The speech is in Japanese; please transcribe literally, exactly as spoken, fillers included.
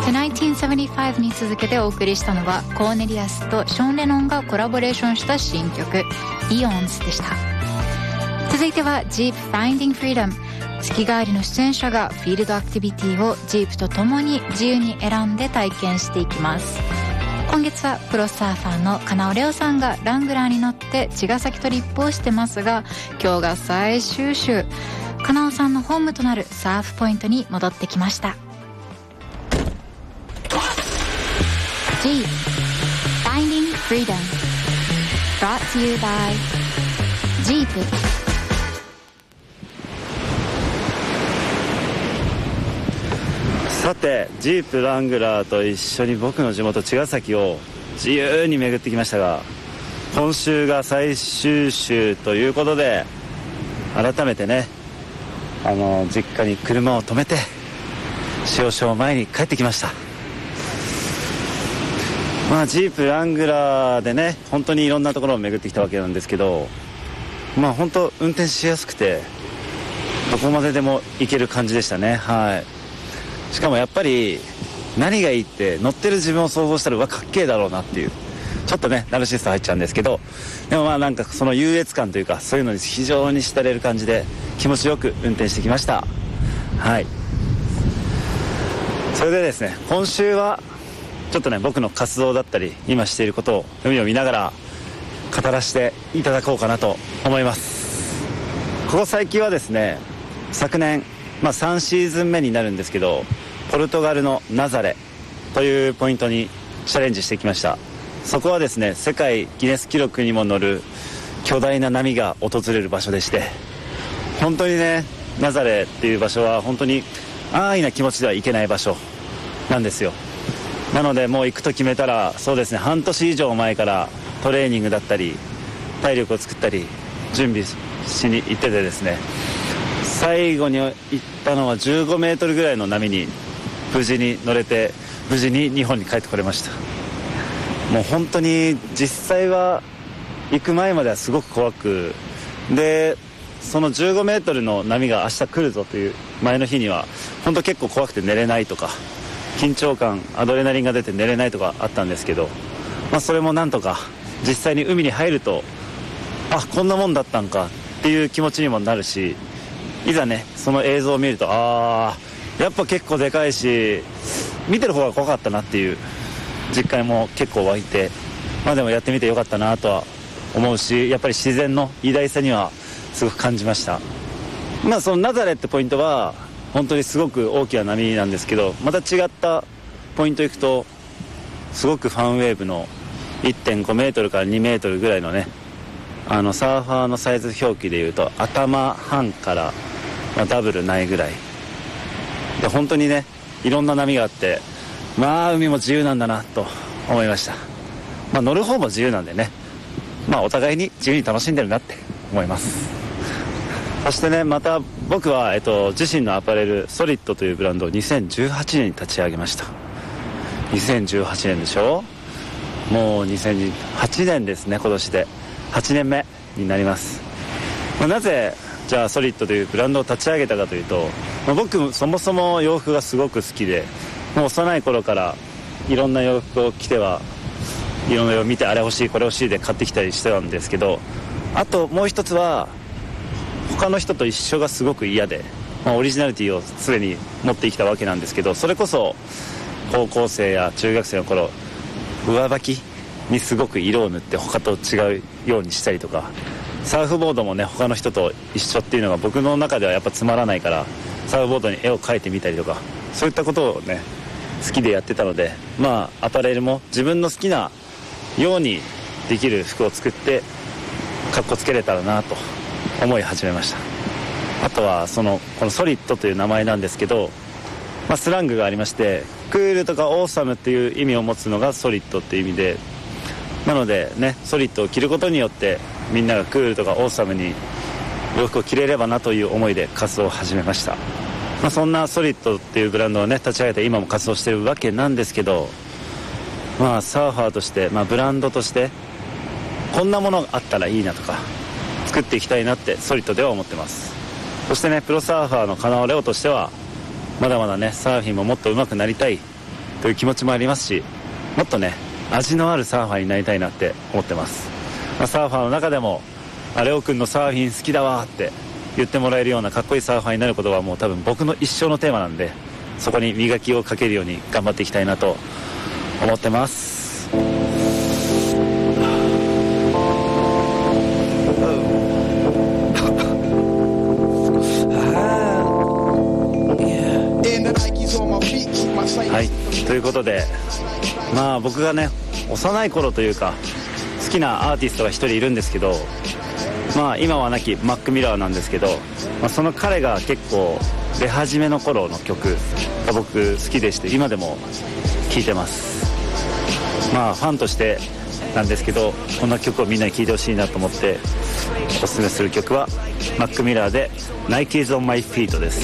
To ナインティーンセブンティーファイブに続けてお送りしたのはコーネリアスとショーン・レノンがコラボレーションした新曲 Eons でした。続いては Jeep Finding Freedom。 月替わりの出演者がフィールドアクティビティをジープと共に自由に選んで体験していきます。今月はプロサーファーの金尾レオさんがラングラーに乗って茅ヶ崎トリップをしてますが、今日が最終週。金尾さんのホームとなるサーフポイントに戻ってきました。 Jeep Finding Freedom Brought to you by Jeep。 さてジープラングラーと一緒に僕の地元茅ヶ崎を自由に巡ってきましたが、今週が最終週ということで改めてね、あの実家に車を止めて少々前に帰ってきました。まあジープラングラーでね本当にいろんなところを巡ってきたわけなんですけど、まあ本当運転しやすくてどこまででも行ける感じでしたね。はい。しかもやっぱり何がいいって乗ってる自分を想像したらうわかっけえだろうなっていう、ちょっとねナルシスト入っちゃうんですけど、でもまあなんかその優越感というかそういうのに非常に浸れる感じで気持ちよく運転してきました。はい。それでですね、今週はちょっとね僕の活動だったり今していることを海を見ながら語らせていただこうかなと思います。ここ最近はですね、昨年まあさんシーズン目になるんですけど、ポルトガルのナザレというポイントにチャレンジしてきました。そこはですね世界ギネス記録にも載る巨大な波が訪れる場所でして、本当にねナザレっていう場所は本当に安易な気持ちでは行けない場所なんですよ。なのでもう行くと決めたらそうですね半年以上前からトレーニングだったり体力を作ったり準備しに行っててですね、最後に行ったのはじゅうごメートルぐらいの波に無事に乗れて無事に日本に帰ってこれました。もう本当に実際は行く前まではすごく怖くで、そのじゅうごメートルの波が明日来るぞという前の日には本当結構怖くて寝れないとか緊張感アドレナリンが出て寝れないとかあったんですけど、まあ、それもなんとか実際に海に入るとあこんなもんだったんかっていう気持ちにもなるし、いざねその映像を見るとあーやっぱ結構でかいし見てる方が怖かったなっていう実感も結構湧いて、まあでもやってみてよかったなとは思うし、やっぱり自然の偉大さにはすごく感じました。まあそのナザレってポイントは本当にすごく大きな波なんですけど、また違ったポイント行くとすごくファンウェーブの いってんごメートルからにメートルぐらいのね、あのサーファーのサイズ表記でいうと頭半からまあダブルないぐらいで、本当にねいろんな波があって、まあ海も自由なんだなと思いました。まあ乗る方も自由なんでね、まあお互いに自由に楽しんでるなって思います。そしてねまた僕は、えっと、自身のアパレルソリッドというブランドをにせんじゅうはちねんに立ち上げました。にせんじゅうはちねんでしょ、もうにせんじゅうはちねんですね。今年ではちねんめになります。まあ、なぜじゃあソリッドというブランドを立ち上げたかというと、まあ、僕そもそも洋服がすごく好きで、もう幼い頃からいろんな洋服を着てはいろんな洋服見てあれ欲しいこれ欲しいで買ってきたりしてたんですけど、あともう一つは他の人と一緒がすごく嫌で、まあ、オリジナリティを常に持ってきたわけなんですけど、それこそ高校生や中学生の頃上履きにすごく色を塗って他と違うようにしたりとか、サーフボードもね他の人と一緒っていうのが僕の中ではやっぱつまらないから、サーフボードに絵を描いてみたりとかそういったことをね好きでやってたので、まあアパレルも自分の好きなようにできる服を作ってかっこつけれたらなと思い始めました。あとはそのこのソリッドという名前なんですけど、まあ、スラングがありまして、クールとかオーサムっていう意味を持つのがソリッドっていう意味で、なのでねソリッドを着ることによってみんながクールとかオーサムに洋服を着れればなという思いで活動を始めました。まあ、そんなソリッドっていうブランドをね立ち上げて今も活動してるわけなんですけど、まあサーファーとして、まあ、ブランドとしてこんなものがあったらいいなとか作っていきたいなってソリッドでは思ってます。そしてねプロサーファーの金尾レオとしてはまだまだねサーフィンももっと上手くなりたいっという気持ちもありますし、もっとね味のあるサーファーになりたいなって思ってます。まあ、サーファーの中でもあレオ君のサーフィン好きだわって言ってもらえるようなかっこいいサーファーになることはもう多分僕の一生のテーマなんで、そこに磨きをかけるように頑張っていきたいなと思ってます。はい、ということで、まあ僕がね幼い頃というか好きなアーティストが一人いるんですけど、まあ今は亡きマック・ミラーなんですけど、まあ、その彼が結構出始めの頃の曲が僕好きでして、今でも聴いてます。まあファンとしてなんですけど、こんな曲をみんなに聴いてほしいなと思っておすすめする曲はマック・ミラーで Nike's on My Feet です。